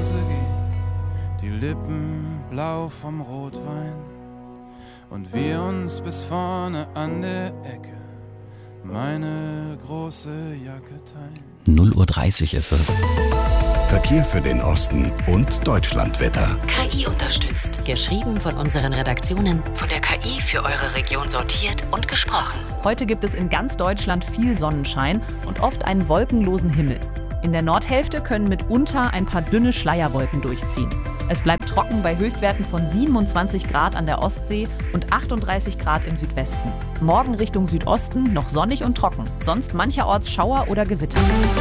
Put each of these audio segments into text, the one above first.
Hause gehen, die Lippen blau vom Rotwein und wir uns bis vorne an der Ecke meine große Jacke teilen. 0:30 Uhr ist es. Verkehr für den Osten und Deutschlandwetter. KI unterstützt. Geschrieben von unseren Redaktionen, von der KI für eure Region sortiert und gesprochen. Heute gibt es in ganz Deutschland viel Sonnenschein und oft einen wolkenlosen Himmel. In der Nordhälfte können mitunter ein paar dünne Schleierwolken durchziehen. Es bleibt trocken bei Höchstwerten von 27 Grad an der Ostsee und 38 Grad im Südwesten. Morgen Richtung Südosten noch sonnig und trocken, sonst mancherorts Schauer oder Gewitter.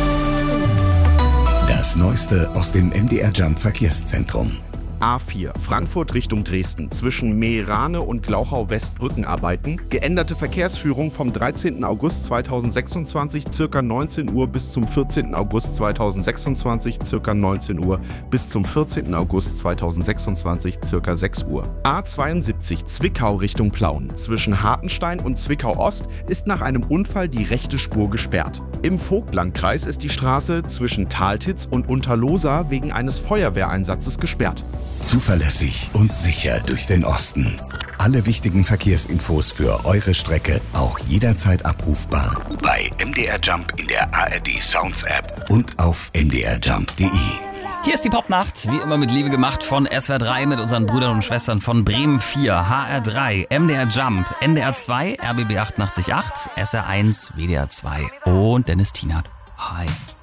Das Neueste aus dem MDR Jump Verkehrszentrum. A4 Frankfurt Richtung Dresden zwischen Meerane und Glauchau-West-Brückenarbeiten. Geänderte Verkehrsführung vom 13. August 2026 ca. 19 Uhr bis zum 14. August 2026 ca. 19 Uhr bis zum 14. August 2026 ca. 6 Uhr. A72 Zwickau Richtung Plauen zwischen Hartenstein und Zwickau-Ost ist nach einem Unfall die rechte Spur gesperrt. Im Vogtlandkreis ist die Straße zwischen Taltitz und Unterlohsa wegen eines Feuerwehreinsatzes gesperrt. Zuverlässig und sicher durch den Osten. Alle wichtigen Verkehrsinfos für eure Strecke auch jederzeit abrufbar bei MDR Jump in der ARD Sounds App und auf mdrjump.de. Hier ist die Popnacht, wie immer mit Liebe gemacht von SWR 3 mit unseren Brüdern und Schwestern von Bremen 4, HR 3, MDR Jump, NDR 2, RBB 88.8, SR 1, WDR 2 und Dennis Tienert. Hi.